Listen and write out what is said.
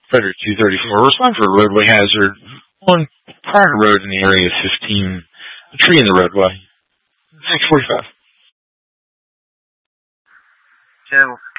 Frederick 234. Respond for a roadway hazard. On prior road in the area 15. A tree in the roadway. 645. Channel